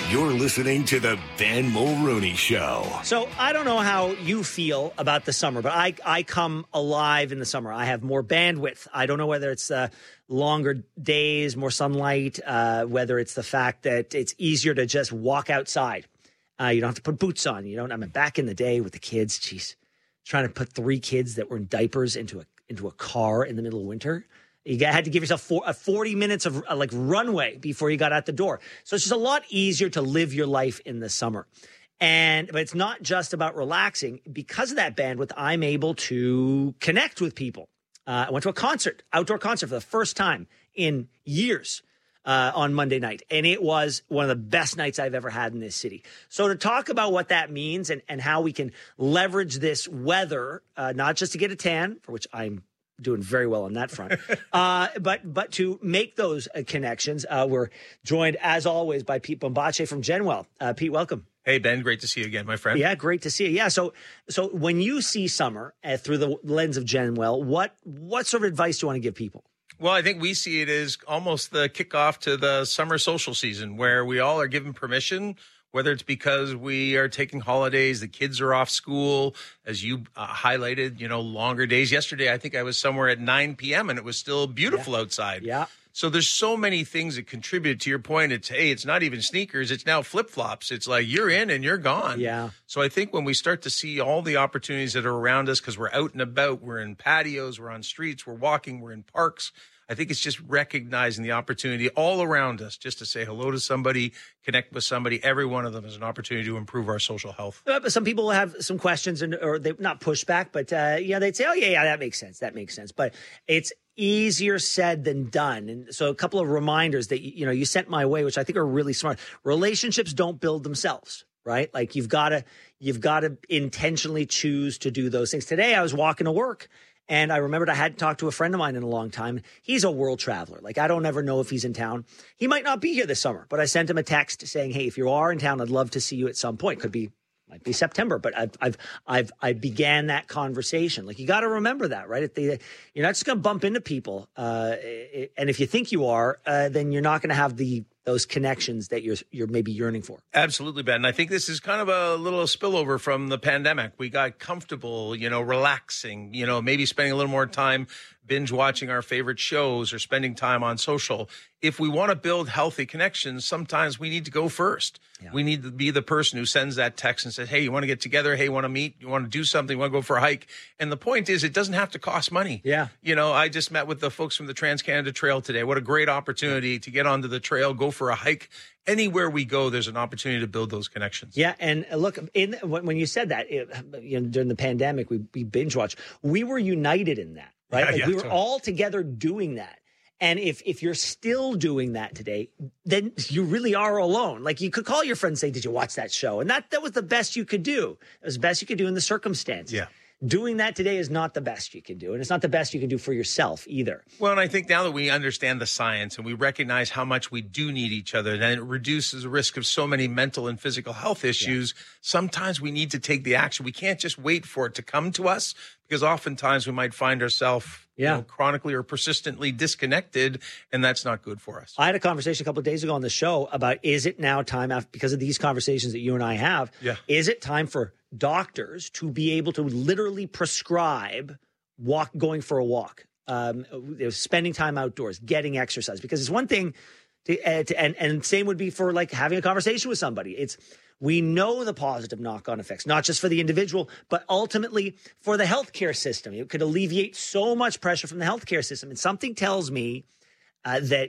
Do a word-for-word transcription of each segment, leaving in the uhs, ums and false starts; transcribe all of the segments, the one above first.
You're listening to the Ben Mulrooney Show. So I don't know how you feel about the summer, but I, I come alive in the summer. I have more bandwidth. I don't know whether it's uh, longer days, more sunlight, uh, whether it's the fact that it's easier to just walk outside. Uh, you don't have to put boots on. You don't. I mean, back in the day with the kids, geez, trying to put three kids that were in diapers into a into a car in the middle of winter. You had to give yourself four, uh, forty minutes of uh, like runway before you got out the door. So it's just a lot easier to live your life in the summer. And but it's not just about relaxing. Because of that bandwidth, I'm able to connect with people. Uh, I went to a concert, outdoor concert for the first time in years uh, on Monday night. And it was one of the best nights I've ever had in this city. So to talk about what that means and, and how we can leverage this weather, uh, not just to get a tan, for which I'm doing very well on that front. uh, but but to make those uh, connections, uh, we're joined, as always, by Pete Bombace from Genwell. Uh, Pete, welcome. Hey, Ben. Great to see you again, my friend. Yeah, great to see you. Yeah, so so when you see summer uh, through the lens of Genwell, what, what sort of advice do you want to give people? Well, I think we see it as almost the kickoff to the summer social season where we all are given permission, whether it's because we are taking holidays, the kids are off school, as you uh, highlighted, you know, longer days. Yesterday, I think I was somewhere at nine p.m. and it was still beautiful yeah. outside. Yeah. So there's so many things that contribute to your point. It's, hey, it's not even sneakers. It's now flip-flops. It's like you're in and you're gone. Yeah. So I think when we start to see all the opportunities that are around us, because we're out and about, we're in patios, we're on streets, we're walking, we're in parks, I think it's just recognizing the opportunity all around us just to say hello to somebody, connect with somebody. Every one of them is an opportunity to improve our social health. Uh, but some people have some questions, and or they not pushback, but uh, yeah, they'd say, "Oh yeah, yeah, that makes sense. That makes sense." But it's easier said than done. And so, a couple of reminders that you know you sent my way, which I think are really smart. Relationships don't build themselves, right? Like you've got to you've got to intentionally choose to do those things. Today, I was walking to work. And I remembered I hadn't talked to a friend of mine in a long time. He's a world traveler. Like, I don't ever know if he's in town. He might not be here this summer, but I sent him a text saying, hey, if you are in town, I'd love to see you at some point. Could be, might be September, but I've, I've, I've, I began that conversation. Like, you got to remember that, right? If they, you're not just going to bump into people. Uh, and if you think you are, uh, then you're not going to have the, those connections that you're you're maybe yearning for. Absolutely, Ben. I think this is kind of a little spillover from the pandemic. We got comfortable, you know, relaxing, you know, maybe spending a little more time binge watching our favorite shows or spending time on social. If we want to build healthy connections, sometimes we need to go first. Yeah. We need to be the person who sends that text and says, hey, you want to get together? Hey, you want to meet? You want to do something? You want to go for a hike? And the point is, it doesn't have to cost money. Yeah. You know, I just met with the folks from the Trans-Canada Trail today. What a great opportunity to get onto the trail, go for a hike. Anywhere we go, there's an opportunity to build those connections. Yeah, and look, in, when you said that, it, you know, during the pandemic, we, we binge watched. We were united in that, right? Yeah, like yeah, we were totally. all together doing that. And if if you're still doing that today, then you really are alone. Like, you could call your friend and say, did you watch that show? And that, that was the best you could do. It was the best you could do in the circumstances. Yeah. Doing that today is not the best you can do. And it's not the best you can do for yourself either. Well, and I think now that we understand the science and we recognize how much we do need each other, then it reduces the risk of so many mental and physical health issues. Yeah. Sometimes we need to take the action. We can't just wait for it to come to us, because oftentimes we might find ourselves yeah. you know, chronically or persistently disconnected, and that's not good for us. I had a conversation a couple of days ago on the show about, is it now time, after, because of these conversations that you and I have, yeah. is it time for doctors to be able to literally prescribe walk, going for a walk, um, spending time outdoors, getting exercise? Because it's one thing to, uh, to and, and same would be for like having a conversation with somebody. It's, we know the positive knock-on effects, not just for the individual, but ultimately for the healthcare system. It could alleviate so much pressure from the healthcare system. And something tells me uh, that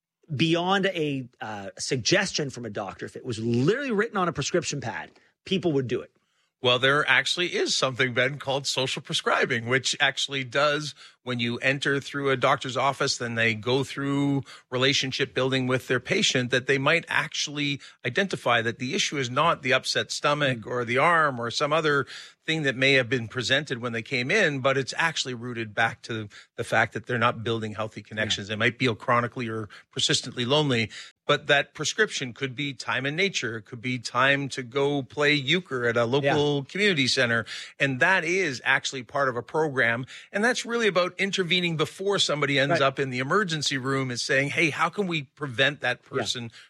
beyond a uh, suggestion from a doctor, if it was literally written on a prescription pad, people would do it. Well, there actually is something, Ben, called social prescribing, which actually does, when you enter through a doctor's office, then they go through relationship building with their patient, that they might actually identify that the issue is not the upset stomach or the arm or some other thing that may have been presented when they came in, but it's actually rooted back to the fact that they're not building healthy connections. Yeah. They might feel chronically or persistently lonely, but that prescription could be time in nature. It could be time to go play euchre at a local yeah. community center. And that is actually part of a program. And that's really about intervening before somebody ends right. up in the emergency room, is saying, hey, how can we prevent that person yeah.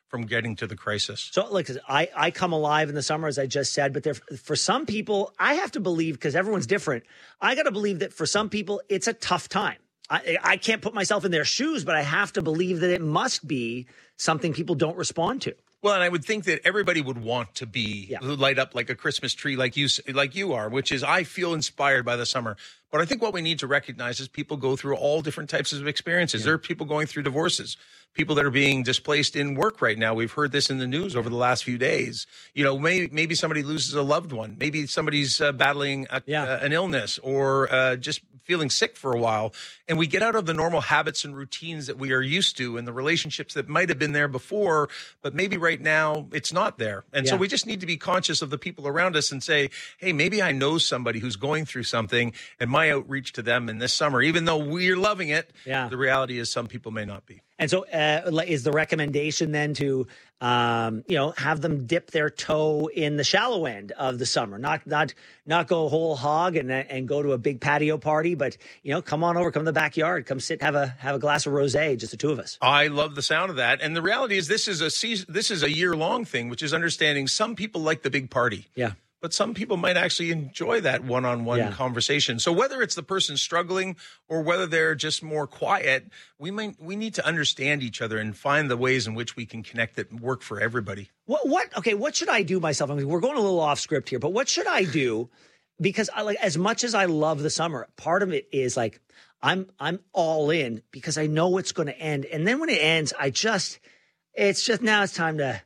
from getting to the crisis. So, like, I, I come alive in the summer, as I just said, but there, for some people, I have to believe, because everyone's different, I got to believe that for some people, it's a tough time. I, I can't put myself in their shoes, but I have to believe that it must be something people don't respond to. Well, and I would think that everybody would want to be yeah. light up like a Christmas tree, like you like you are, which is I feel inspired by the summer. But I think what we need to recognize is people go through all different types of experiences. Yeah. There are people going through divorces, people that are being displaced in work right now. We've heard this in the news over the last few days. You know, maybe maybe somebody loses a loved one. Maybe somebody's uh, battling a, yeah. uh, an illness or uh, just feeling sick for a while. And we get out of the normal habits and routines that we are used to and the relationships that might have been there before, but maybe right now it's not there. And yeah. so we just need to be conscious of the people around us and say, hey, maybe I know somebody who's going through something, and my outreach to them in this summer, even though we're loving it, yeah. the reality is some people may not be. And so uh, is the recommendation then to, um, you know, have them dip their toe in the shallow end of the summer, not not not go whole hog and and go to a big patio party, but, you know, come on over, come to the backyard, come sit, have a have a glass of rosé, just the two of us. I love the sound of that. And the reality is this is a season, this is a year long thing, which is understanding some people like the big party. Yeah. But some people might actually enjoy that one-on-one yeah. conversation. So whether it's the person struggling or whether they're just more quiet, we might we need to understand each other and find the ways in which we can connect that work for everybody. What? What? Okay. What should I do myself? I mean, we're going a little off script here, but what should I do? Because I like as much as I love the summer, part of it is like I'm I'm all in because I know it's going to end, and then when it ends, I just it's just now it's time to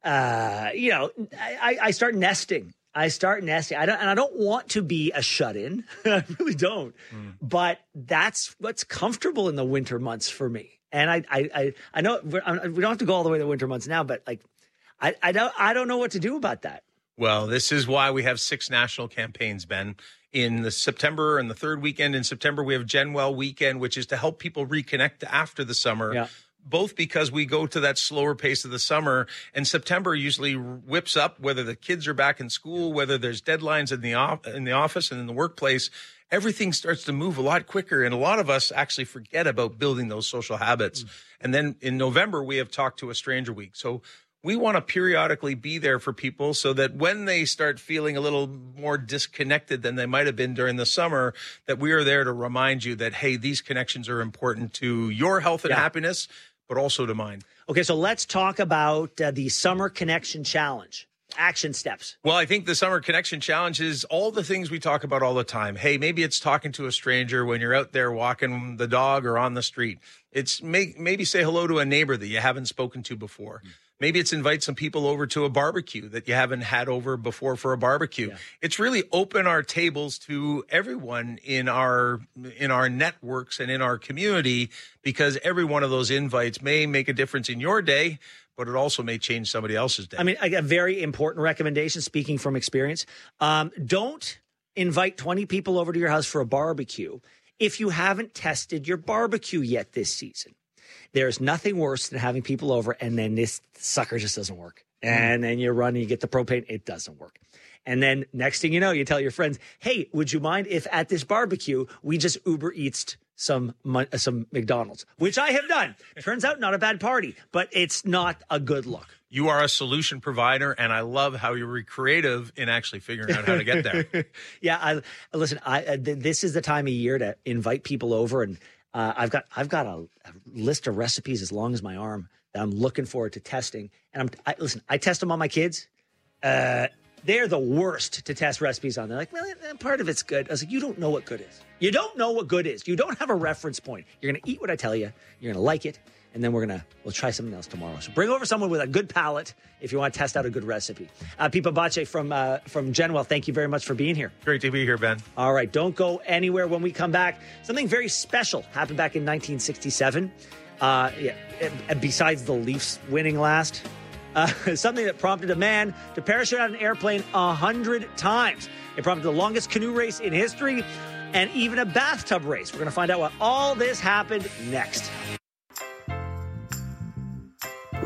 uh, you know I, I start nesting. I start nesting. I don't, and I don't want to be a shut-in. I really don't. Mm. But that's what's comfortable in the winter months for me. And I, I, I, I know we don't have to go all the way to the winter months now, but like, I, I don't, I don't know what to do about that. Well, this is why we have six national campaigns, Ben. In the September and the third weekend in September, we have GenWell Weekend, which is to help people reconnect after the summer. Yeah. Both because we go to that slower pace of the summer, and September usually whips up, whether the kids are back in school, whether there's deadlines in the off- in the office and in the workplace, everything starts to move a lot quicker. And a lot of us actually forget about building those social habits. Mm. And then in November, we have Talk to a Stranger Week. So we want to periodically be there for people so that when they start feeling a little more disconnected than they might have been during the summer, that we are there to remind you that, hey, these connections are important to your health and yeah. happiness, but also to mine. Okay, so let's talk about uh, the Summer Connection Challenge. Action steps. Well, I think the Summer Connection Challenge is all the things we talk about all the time. Hey, maybe it's talking to a stranger when you're out there walking the dog or on the street. It's may, maybe say hello to a neighbor that you haven't spoken to before. Mm. Maybe it's invite some people over to a barbecue that you haven't had over before for a barbecue. Yeah. It's really open our tables to everyone in our in our networks and in our community, because every one of those invites may make a difference in your day, but it also may change somebody else's day. I mean, a very important recommendation, speaking from experience. Um, don't invite twenty people over to your house for a barbecue if you haven't tested your barbecue yet this season. There's nothing worse than having people over and then this sucker just doesn't work. And then you run and you get the propane. It doesn't work. And then next thing you know, you tell your friends, hey, would you mind if at this barbecue, we just Uber Eats some some McDonald's, which I have done. Turns out not a bad party, but it's not a good look. You are a solution provider, and I love how you're creative in actually figuring out how to get there. yeah, I, listen, I, uh, th- this is the time of year to invite people over, and uh, I've got I've got a, a list of recipes as long as my arm that I'm looking forward to testing. And I'm I, listen, I test them on my kids. Uh, they're the worst to test recipes on. They're like, well, part of it's good. I was like, you don't know what good is. You don't know what good is. You don't have a reference point. You're going to eat what I tell you. You're going to like it. And then we're going to, we'll try something else tomorrow. So bring over someone with a good palate if you want to test out a good recipe. Uh, Pipa Bache from, uh, from GenWell, thank you very much for being here. Great to be here, Ben. All right. Don't go anywhere when we come back. Something very special happened back in nineteen sixty-seven. Uh, yeah, besides the Leafs winning last, uh, something that prompted a man to parachute out an airplane a hundred times. It prompted the longest canoe race in history and even a bathtub race. We're going to find out what all this happened next.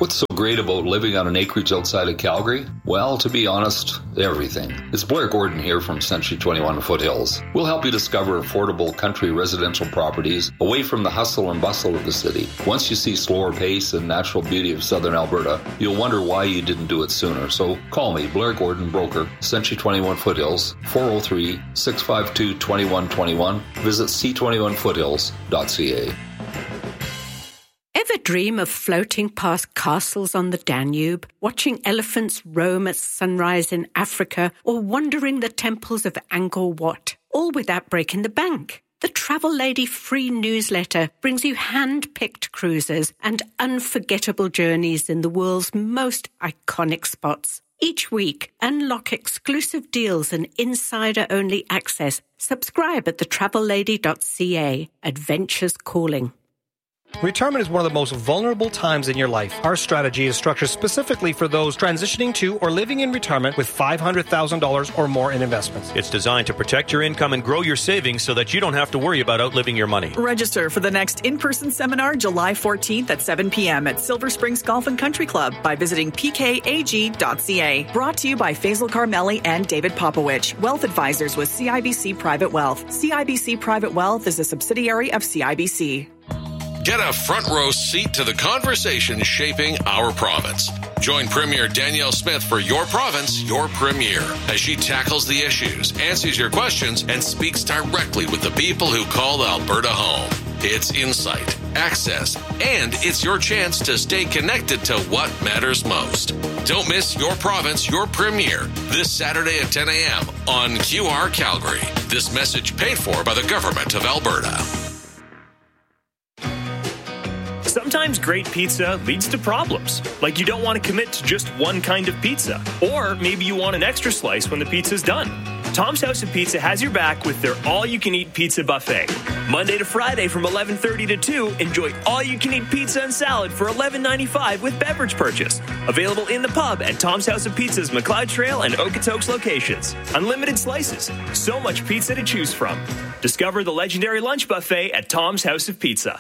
What's so great about living on an acreage outside of Calgary? Well, to be honest, everything. It's Blair Gordon here from Century twenty-one Foothills. We'll help you discover affordable country residential properties away from the hustle and bustle of the city. Once you see slower pace and natural beauty of southern Alberta, you'll wonder why you didn't do it sooner. So call me, Blair Gordon, broker, Century twenty-one Foothills, four oh three, six five two, two one two one. Visit c twenty-one foothills dot c a. Ever dream of floating past castles on the Danube, watching elephants roam at sunrise in Africa, or wandering the temples of Angkor Wat, all without breaking the bank? The Travel Lady free newsletter brings you hand-picked cruises and unforgettable journeys in the world's most iconic spots. Each week, unlock exclusive deals and insider-only access. Subscribe at the travel lady dot c a. Adventures calling. Retirement is one of the most vulnerable times in your life. Our strategy is structured specifically for those transitioning to or living in retirement with five hundred thousand dollars or more in investments. It's designed to protect your income and grow your savings so that you don't have to worry about outliving your money. Register for the next in-person seminar July fourteenth at seven p.m. at Silver Springs Golf and Country Club by visiting p k a g dot c a. Brought to you by Faisal Carmeli and David Popowich, Wealth Advisors with C I B C Private Wealth. C I B C Private Wealth is a subsidiary of C I B C. Get a front row seat to the conversation shaping our province. Join Premier Danielle Smith for Your Province, Your Premier, as she tackles the issues, answers your questions, and speaks directly with the people who call Alberta home. It's insight, access, and it's your chance to stay connected to what matters most. Don't miss Your Province, Your Premier this Saturday at ten a.m. on Q R Calgary. This message paid for by the Government of Alberta. Sometimes great pizza leads to problems, like you don't want to commit to just one kind of pizza, or maybe you want an extra slice when the pizza's done. Tom's House of Pizza has your back with their all-you-can-eat pizza buffet. Monday to Friday from eleven thirty to two, enjoy all-you-can-eat pizza and salad for eleven ninety-five with beverage purchase. Available in the pub at Tom's House of Pizza's McLeod Trail and Okotoks locations. Unlimited slices, so much pizza to choose from. Discover the legendary lunch buffet at Tom's House of Pizza.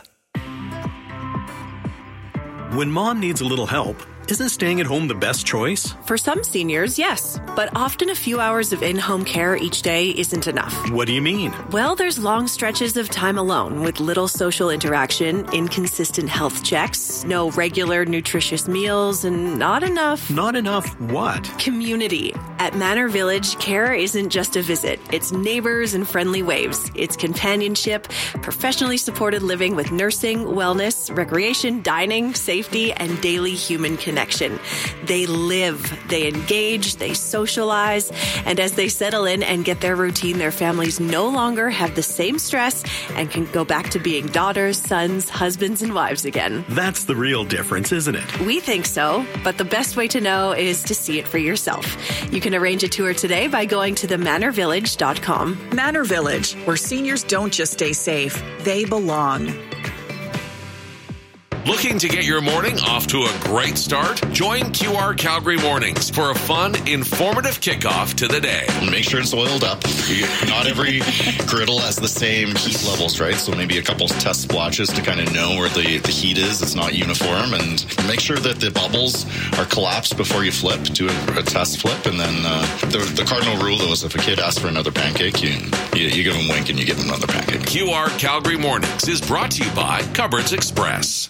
When mom needs a little help, isn't staying at home the best choice? For some seniors, yes. But often a few hours of in-home care each day isn't enough. What do you mean? Well, there's long stretches of time alone with little social interaction, inconsistent health checks, no regular nutritious meals, and not enough... Not enough what? Community. At Manor Village, care isn't just a visit. It's neighbors and friendly waves. It's companionship, professionally supported living with nursing, wellness, recreation, dining, safety, and daily human connection. Connection. They live, they engage, they socialize, and as they settle in and get their routine, their families no longer have the same stress and can go back to being daughters, sons, husbands, and wives again. That's the real difference, isn't it? We think so, but the best way to know is to see it for yourself. You can arrange a tour today by going to the manor village dot com. Manor Village, where seniors don't just stay safe, they belong. Looking to get your morning off to a great start? Join Q R Calgary Mornings for a fun, informative kickoff to the day. Make sure it's oiled up. Not every griddle has the same heat levels, right? So maybe a couple test splotches to kind of know where the, the heat is. It's not uniform. And make sure that the bubbles are collapsed before you flip. Do a, a test flip. And then uh, the, the cardinal rule, though, is if a kid asks for another pancake, you, you, you give him a wink and you give him another pancake. Q R Calgary Mornings is brought to you by Cupboards Express.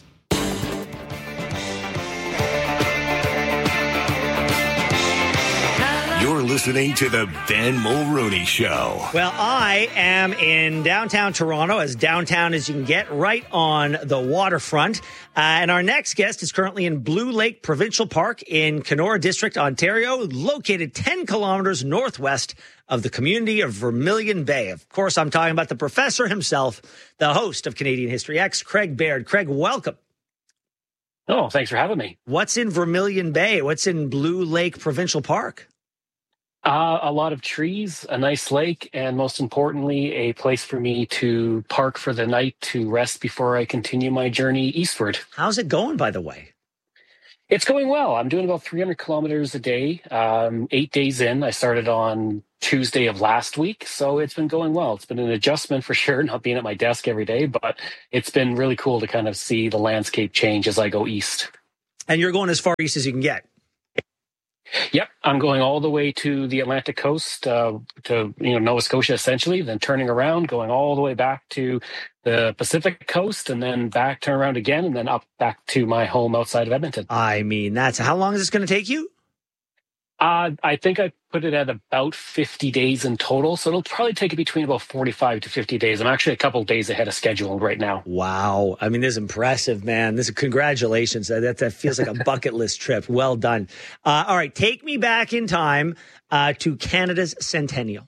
You're listening to the Ben Mulroney Show. Well, I am in downtown Toronto, as downtown as you can get, right on the waterfront. Uh, and our next guest is currently in Blue Lake Provincial Park in Kenora District, Ontario, located ten kilometers northwest of the community of Vermilion Bay. Of course, I'm talking about the professor himself, the host of Canadian History X, Craig Baird. Craig, welcome. Oh, thanks for having me. What's in Vermilion Bay? What's in Blue Lake Provincial Park? Uh, a lot of trees, a nice lake, and most importantly, a place for me to park for the night to rest before I continue my journey eastward. How's it going, by the way? It's going well. I'm doing about three hundred kilometers a day, um, eight days in. I started on Tuesday of last week, so it's been going well. It's been an adjustment for sure, not being at my desk every day, but it's been really cool to kind of see the landscape change as I go east. And you're going as far east as you can get. Yep, I'm going all the way to the Atlantic coast, uh, to you know Nova Scotia, essentially, then turning around, going all the way back to the Pacific coast, and then back, turn around again, and then up back to my home outside of Edmonton. I mean, that's how long is this going to take you? Uh, I think I put it at about fifty days in total, so it'll probably take it between about forty-five to fifty days. I'm actually a couple of days ahead of schedule right now. Wow. I mean, this is impressive, man. This is congratulations. That, that feels like a bucket list trip. Well done. Uh, all right, take me back in time uh, to Canada's centennial.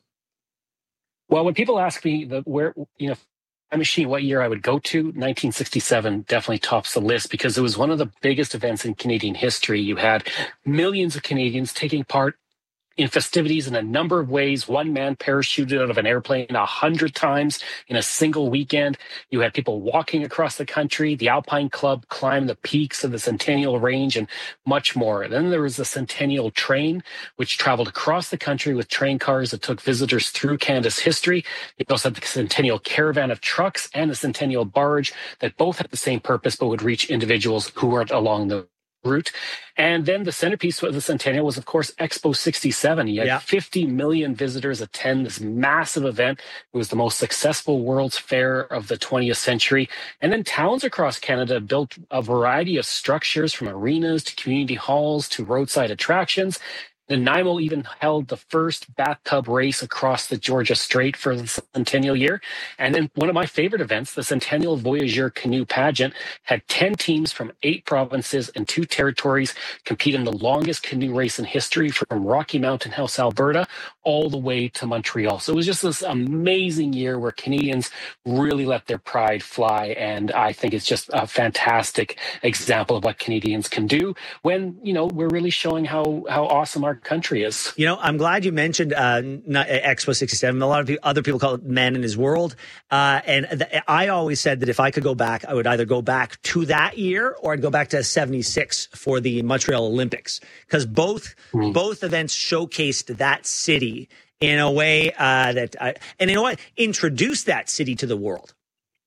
Well, when people ask me the where, you know, my machine, what year I would go to, nineteen sixty-seven definitely tops the list because it was one of the biggest events in Canadian history. You had millions of Canadians taking part in festivities in a number of ways. One man parachuted out of an airplane a hundred times in a single weekend. You had people walking across the country. The Alpine Club climbed the peaks of the Centennial Range and much more. Then there was the Centennial Train, which traveled across the country with train cars that took visitors through Canada's history. You also had the Centennial Caravan of trucks and the Centennial Barge that both had the same purpose but would reach individuals who weren't along the route. And then the centerpiece of the Centennial was, of course, Expo sixty-seven. You had yeah. fifty million visitors attend this massive event. It was the most successful World's Fair of the twentieth century. And then towns across Canada built a variety of structures, from arenas to community halls to roadside attractions. Nanaimo even held the first bathtub race across the Georgia Strait for the centennial year. And then one of my favorite events, the Centennial Voyageur Canoe Pageant, had ten teams from eight provinces and two territories compete in the longest canoe race in history, from Rocky Mountain House, Alberta, all the way to Montreal. So it was just this amazing year where Canadians really let their pride fly. And I think it's just a fantastic example of what Canadians can do when, you know, we're really showing how, how awesome our country is. You know, I'm glad you mentioned uh, Expo sixty-seven. A lot of people, other people call it Man in His World. Uh, and th- I always said that if I could go back, I would either go back to that year or I'd go back to seventy-six for the Montreal Olympics, because both mm. both events showcased that city in a way uh, that, uh, and you know what, introduced that city to the world.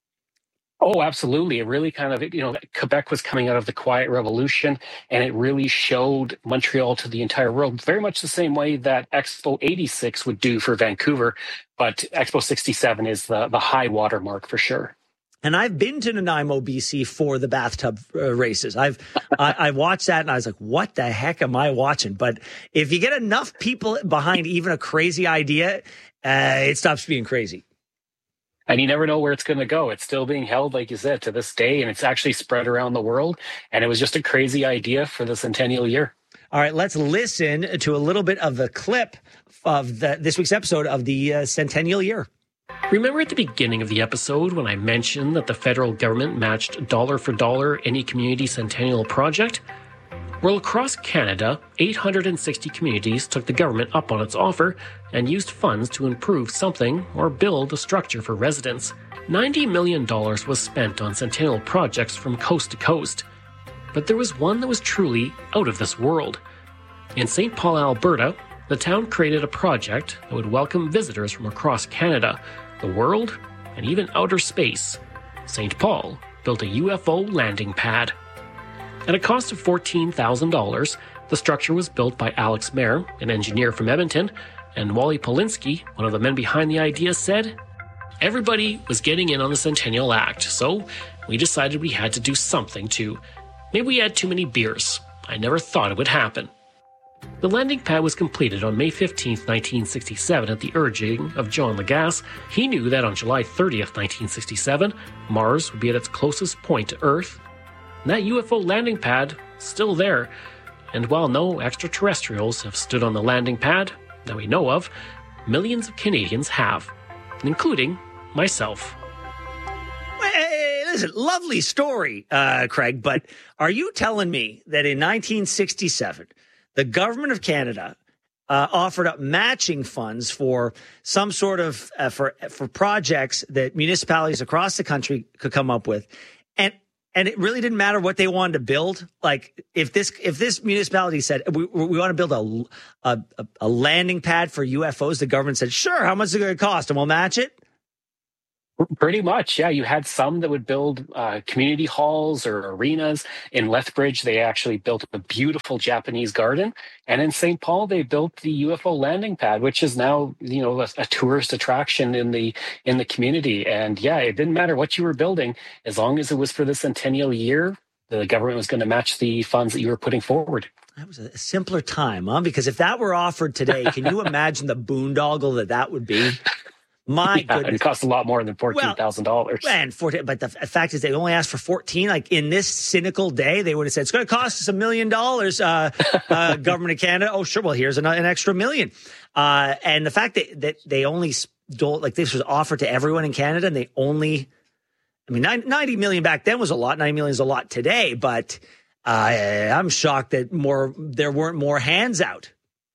Oh, absolutely. It really kind of, you know, Quebec was coming out of the Quiet Revolution, and it really showed Montreal to the entire world, very much the same way that Expo eighty-six would do for Vancouver. But Expo sixty-seven is the, the high water mark for sure. And I've been to Nanaimo, B C for the bathtub uh, races. I've I, I watched that and I was like, what the heck am I watching? But if you get enough people behind even a crazy idea, uh, it stops being crazy. And you never know where it's going to go. It's still being held, like you said, to this day, and it's actually spread around the world. And it was just a crazy idea for the centennial year. All right, let's listen to a little bit of the clip of the, this week's episode of the uh, centennial year. Remember at the beginning of the episode when I mentioned that the federal government matched dollar for dollar any community centennial project? Well, across Canada, eight hundred sixty communities took the government up on its offer and used funds to improve something or build a structure for residents. ninety million dollars was spent on centennial projects from coast to coast. But there was one that was truly out of this world. In Saint Paul, Alberta, the town created a project that would welcome visitors from across Canada, the world, and even outer space. Saint Paul built a U F O landing pad. At a cost of fourteen thousand dollars, the structure was built by Alex Mayer, an engineer from Edmonton, and Wally Polinsky, one of the men behind the idea, said, "Everybody was getting in on the Centennial Act, so we decided we had to do something to. Maybe we had too many beers. I never thought it would happen." The landing pad was completed on May fifteenth, nineteen sixty-seven at the urging of John Lagasse. He knew that on July thirtieth, nineteen sixty-seven, Mars would be at its closest point to Earth. And that U F O landing pad is still there. And while no extraterrestrials have stood on the landing pad that we know of, millions of Canadians have, including myself. Hey, listen, lovely story, uh, Craig, but are you telling me that in nineteen sixty-seven, the government of Canada uh, offered up matching funds for some sort of, uh, for for projects that municipalities across the country could come up with, and and it really didn't matter what they wanted to build? Like, if this if this municipality said, we, we want to build a, a, a landing pad for U F Os, the government said, sure, how much is it going to cost? And we'll match it? Pretty much, yeah. You had some that would build uh, community halls or arenas. In Lethbridge, they actually built a beautiful Japanese garden. And in Saint Paul, they built the U F O landing pad, which is now, you know, a, a tourist attraction in the in the community. And yeah, it didn't matter what you were building, as long as it was for the centennial year, the government was going to match the funds that you were putting forward. That was a simpler time, huh? Because if that were offered today, can you imagine the boondoggle that that would be? My yeah, goodness. It costs a lot more than fourteen thousand dollars. Well, and fourteen, but the fact is they only asked for fourteen. Like in this cynical day, they would have said, it's going to cost us a million dollars, uh, uh, government of Canada. Oh, sure. Well, here's an, an extra million. Uh, and the fact that, that they only stole, like this was offered to everyone in Canada and they only, I mean, ninety million back then was a lot. ninety million is a lot today, but uh, I'm shocked that more, there weren't more hands out.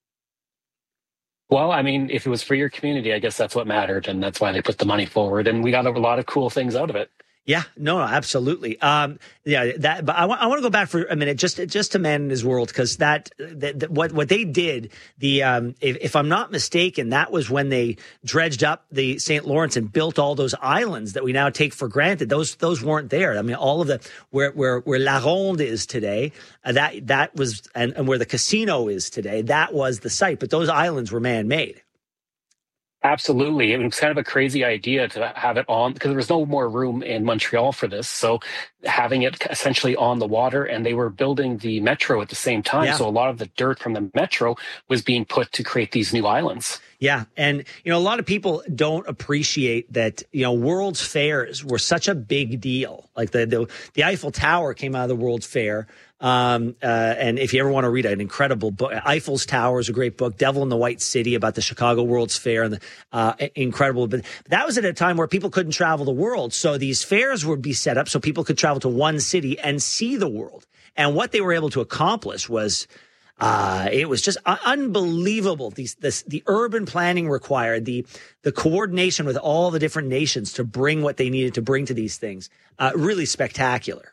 Well, I mean, if it was for your community, I guess that's what mattered, and that's why they put the money forward, and we got a lot of cool things out of it. Yeah, no, no, absolutely. Um, yeah, that. But I want I want to go back for a minute, just just to Man in His World, because that, that, that what what they did. The um, if, if I'm not mistaken, that was when they dredged up the Saint Lawrence and built all those islands that we now take for granted. Those those weren't there. I mean, all of the where where where La Ronde is today, uh, that that was and, and where the casino is today, that was the site. But those islands were man made. Absolutely. It was kind of a crazy idea to have it on because there was no more room in Montreal for this. So having it essentially on the water, and they were building the metro at the same time. Yeah. So a lot of the dirt from the metro was being put to create these new islands. Yeah. And, you know, a lot of people don't appreciate that, you know, World's Fairs were such a big deal. Like the, the, the Eiffel Tower came out of the World's Fair. Um, uh, and if you ever want to read an incredible book, Eiffel's Tower is a great book, Devil in the White City, about the Chicago World's Fair, and the, uh, incredible. But that was at a time where people couldn't travel the world. So these fairs would be set up so people could travel to one city and see the world. And what they were able to accomplish was, uh, it was just unbelievable. These, this, the urban planning required, the, the coordination with all the different nations to bring what they needed to bring to these things. Uh, really spectacular.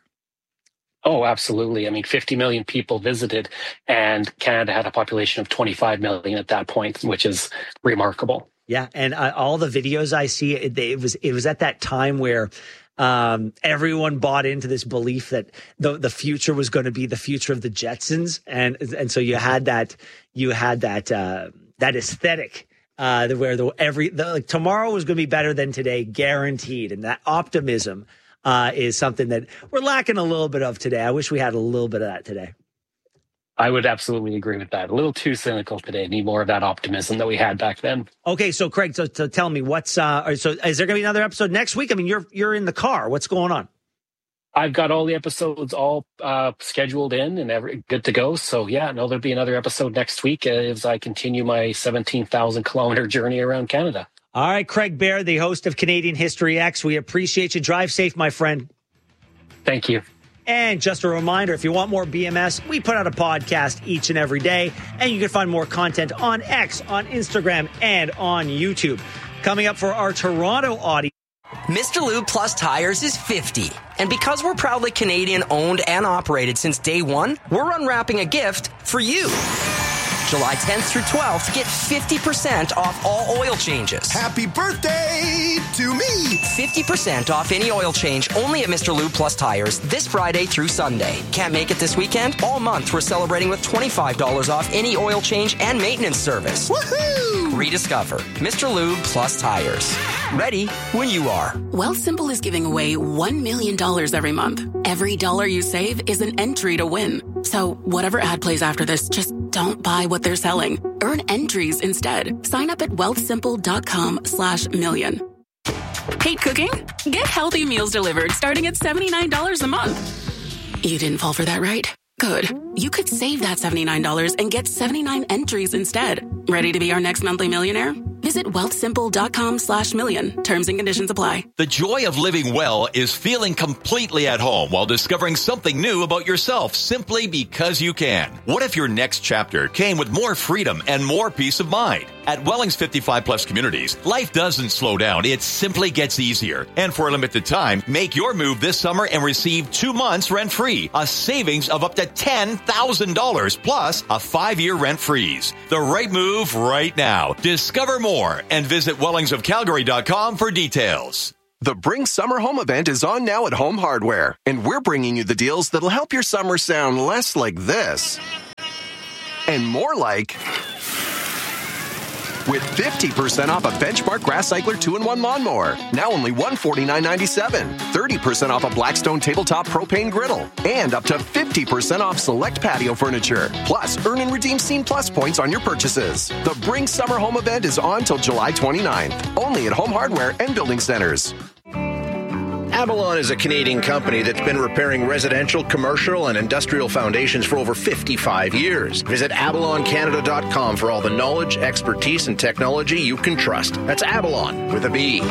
Oh, absolutely. I mean, fifty million people visited, and Canada had a population of twenty-five million at that point, which is remarkable. Yeah. And uh, all the videos I see, it, it was, it was at that time where, um, everyone bought into this belief that the, the future was going to be the future of the Jetsons. And, and so you had that, you had that, uh, that aesthetic, uh, where the, every, the, like tomorrow was going to be better than today, guaranteed. And that optimism, uh, is something that we're lacking a little bit of today. I wish we had a little bit of that today. I would absolutely agree with that. A little too cynical today. Need more of that optimism that we had back then. Okay, so Craig, so, so tell me what's uh, so is there going to be another episode next week? I mean, you're you're in the car. What's going on? I've got all the episodes all uh, scheduled in and every, good to go. So yeah, no, there'll be another episode next week as I continue my seventeen thousand kilometer journey around Canada. All right, Craig Baird, the host of Canadian History X. We appreciate you. Drive safe, my friend. Thank you. And just a reminder, if you want more B M S, we put out a podcast each and every day, and you can find more content on X, on Instagram, and on YouTube. Coming up for our Toronto audience. Mister Lube Plus Tires is fifty. And because we're proudly Canadian owned and operated since day one, we're unwrapping a gift for you. July tenth through twelfth, get fifty percent off all oil changes. Happy birthday to me! fifty percent off any oil change only at Mister Lube Plus Tires this Friday through Sunday. Can't make it this weekend? All month we're celebrating with twenty-five dollars off any oil change and maintenance service. Woohoo! Rediscover Mister Lube Plus Tires. Ready when you are. Wealthsimple is giving away one million dollars every month. Every dollar you save is an entry to win. So whatever ad plays after this, just don't buy what they're selling. Earn entries instead. Sign up at wealthsimple.com slash million. Hate cooking? Get healthy meals delivered starting at seventy-nine dollars a month. You didn't fall for that, right? Good. You could save that seventy-nine dollars and get seventy-nine entries instead. Ready to be our next monthly millionaire? Visit wealthsimple.com slash million. Terms and conditions apply. The joy of living well is feeling completely at home while discovering something new about yourself simply because you can. What if your next chapter came with more freedom and more peace of mind? At Welling's fifty-five plus communities, life doesn't slow down. It simply gets easier. And for a limited time, make your move this summer and receive two months rent-free, a savings of up to ten thousand dollars plus a five-year rent freeze. The right move right now. Discover more and visit wellings of calgary dot com for details. The Bring Summer Home event is on now at Home Hardware, and we're bringing you the deals that'll help your summer sound less like this and more like with fifty percent off a Benchmark Grass Cycler two in one lawnmower, now only one hundred forty-nine ninety-seven, thirty percent off a Blackstone Tabletop Propane Griddle, and up to fifty percent off select patio furniture. Plus, earn and redeem Scene Plus points on your purchases. The Bring Summer Home event is on till July twenty-ninth, only at Home Hardware and Building Centers. Avalon is a Canadian company that's been repairing residential, commercial, and industrial foundations for over fifty-five years. Visit avalon canada dot com for all the knowledge, expertise, and technology you can trust. That's Avalon with a B.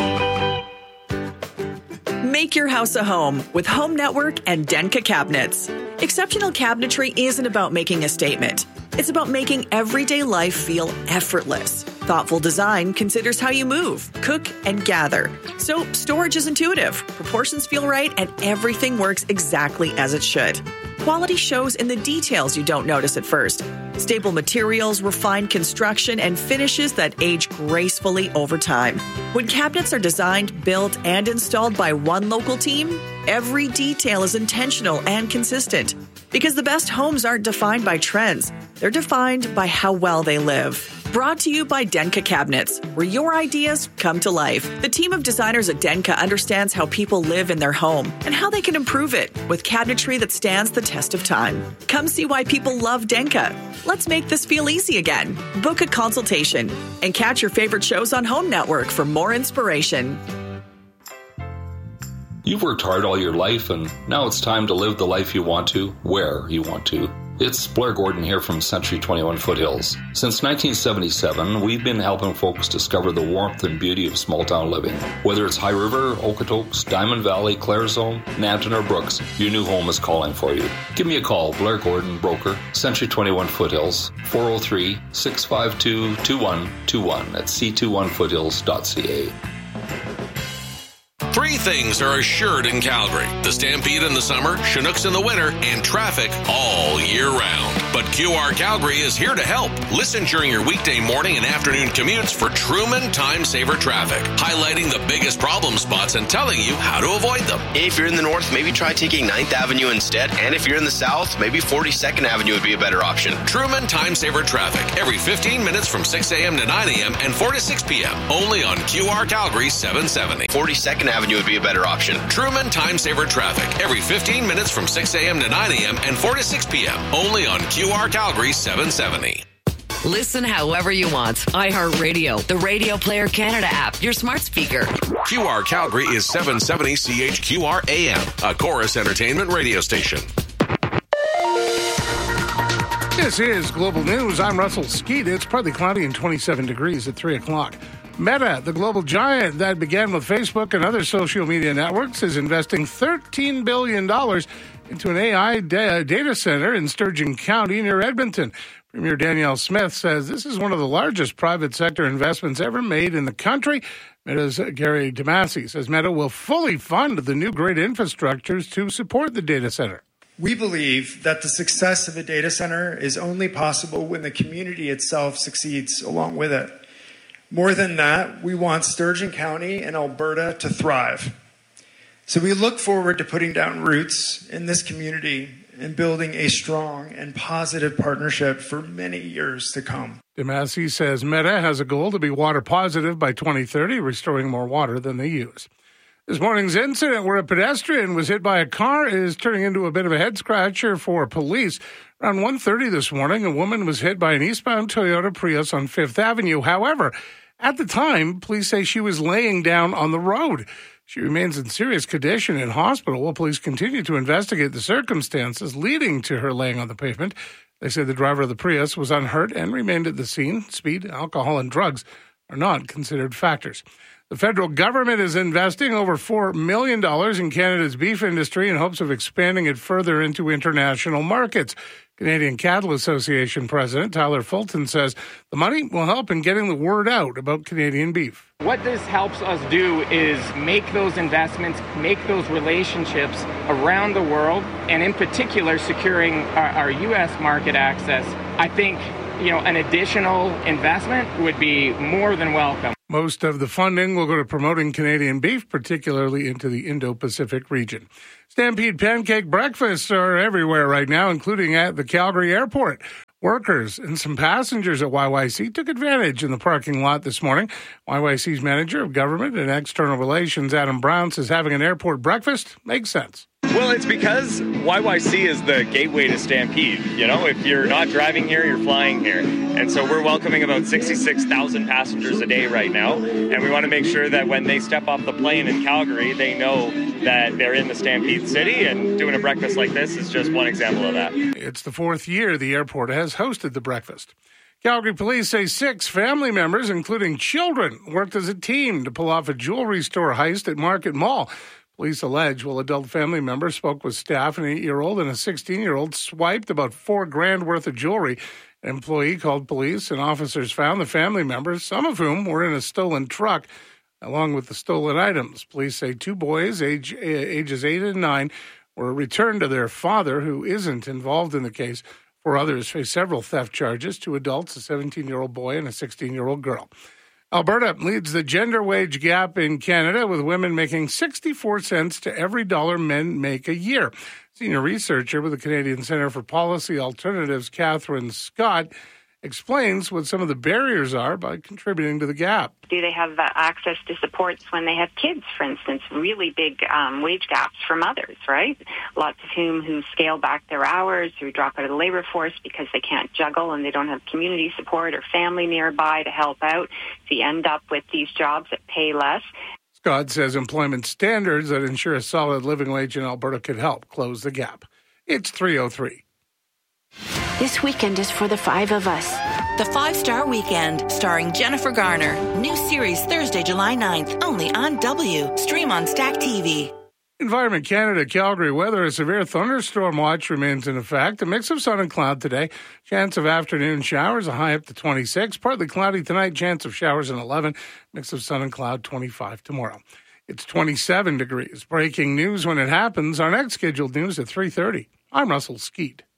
Make your house a home with Home Network and Denka Cabinets. Exceptional cabinetry isn't about making a statement. It's about making everyday life feel effortless. Thoughtful design considers how you move, cook, and gather. So storage is intuitive, proportions feel right, and everything works exactly as it should. Quality shows in the details you don't notice at first. Stable materials, refined construction, and finishes that age gracefully over time. When cabinets are designed, built, and installed by one local team, every detail is intentional and consistent. Because the best homes aren't defined by trends, they're defined by how well they live. Brought to you by Denka Cabinets, where your ideas come to life. The team of designers at Denka understands how people live in their home and how they can improve it with cabinetry that stands the test of time. Come see why people love Denka. Let's make this feel easy again. Book a consultation and catch your favorite shows on Home Network for more inspiration. You've worked hard all your life, and now it's time to live the life you want to, where you want to. It's Blair Gordon here from Century twenty-one Foothills. Since nineteen seventy-seven, we've been helping folks discover the warmth and beauty of small-town living. Whether it's High River, Okotoks, Diamond Valley, Claresholm, Nanton, or Brooks, your new home is calling for you. Give me a call, Blair Gordon, broker, Century twenty-one Foothills, four oh three, six five two, two one two one at c two one foothills dot c a. Three things are assured in Calgary: the Stampede in the summer, Chinooks in the winter, and traffic all year round. But Q R Calgary is here to help. Listen during your weekday morning and afternoon commutes for Truman Time Saver Traffic, highlighting the biggest problem spots and telling you how to avoid them. If you're in the north, maybe try taking ninth Avenue instead. And if you're in the south, maybe forty-second Avenue would be a better option. Truman Time Saver Traffic, every fifteen minutes from six a.m. to nine a.m. and four to six p.m. Only on Q R Calgary seven seventy. forty-second Avenue would be a better option. Truman Time Saver Traffic, every fifteen minutes from six a.m. to nine a.m. and four to six p.m. Only on Q R Calgary seven seventy. Listen however you want. iHeartRadio, the Radio Player Canada app, your smart speaker. Q R Calgary is seven seventy C H Q R A M, a Chorus Entertainment radio station. This is Global News. I'm Russell Skeet. It's partly cloudy and twenty-seven degrees at three o'clock. Meta, the global giant that began with Facebook and other social media networks, is investing thirteen billion dollars into an A I da- data center in Sturgeon County near Edmonton. Premier Danielle Smith says this is one of the largest private sector investments ever made in the country. Meta's Gary Damasi says Meta will fully fund the new grid infrastructures to support the data center. We believe that the success of a data center is only possible when the community itself succeeds along with it. More than that, we want Sturgeon County and Alberta to thrive. So we look forward to putting down roots in this community and building a strong and positive partnership for many years to come. Damasi says Meta has a goal to be water positive by twenty thirty, restoring more water than they use. This morning's incident where a pedestrian was hit by a car is turning into a bit of a head-scratcher for police. Around one thirty this morning, a woman was hit by an eastbound Toyota Prius on Fifth Avenue. However, at the time, police say she was laying down on the road. She remains in serious condition in hospital while police continue to investigate the circumstances leading to her laying on the pavement. They say the driver of the Prius was unhurt and remained at the scene. Speed, alcohol, and drugs are not considered factors. The federal government is investing over four million dollars in Canada's beef industry in hopes of expanding it further into international markets. Canadian Cattle Association President Tyler Fulton says the money will help in getting the word out about Canadian beef. What this helps us do is make those investments, make those relationships around the world, and in particular securing our, our U S market access. I think you know, an additional investment would be more than welcome. Most of the funding will go to promoting Canadian beef, particularly into the Indo-Pacific region. Stampede pancake breakfasts are everywhere right now, including at the Calgary airport. Workers and some passengers at Y Y C took advantage in the parking lot this morning. Y Y C's Manager of Government and External Relations, Adam Brown, says having an airport breakfast makes sense. Well, it's because Y Y C is the gateway to Stampede. You know, if you're not driving here, you're flying here. And so we're welcoming about sixty-six thousand passengers a day right now. And we want to make sure that when they step off the plane in Calgary, they know that they're in the Stampede City. And doing a breakfast like this is just one example of that. It's the fourth year the airport has hosted the breakfast. Calgary police say six family members, including children, worked as a team to pull off a jewelry store heist at Market Mall. Police allege while adult family members spoke with staff, an eight-year-old and a sixteen-year-old swiped about four grand worth of jewelry. An employee called police, and officers found the family members, some of whom were in a stolen truck, along with the stolen items. Police say two boys, age, ages eight and nine, were returned to their father, who isn't involved in the case. Four others face several theft charges, two adults, a seventeen-year-old boy and a sixteen-year-old girl. Alberta leads the gender wage gap in Canada, with women making sixty-four cents to every dollar men make a year. Senior researcher with the Canadian Centre for Policy Alternatives, Catherine Scott, explains what some of the barriers are by contributing to the gap. Do they have uh, access to supports when they have kids, for instance? Really big um, wage gaps for mothers, right? Lots of whom who scale back their hours, who drop out of the labor force because they can't juggle and they don't have community support or family nearby to help out. So you end up with these jobs that pay less. Scott says employment standards that ensure a solid living wage in Alberta could help close the gap. It's three oh three. This weekend is for the five of us. The Five Star Weekend, starring Jennifer Garner. New series Thursday, July ninth, only on W. Stream on Stack T V. Environment Canada, Calgary weather, a severe thunderstorm watch remains in effect. A mix of sun and cloud today. Chance of afternoon showers, a high up to twenty-six. Partly cloudy tonight, chance of showers in eleven. Mix of sun and cloud, twenty-five tomorrow. It's twenty-seven degrees. Breaking news when it happens. Our next scheduled news at three thirty. I'm Russell Skeet.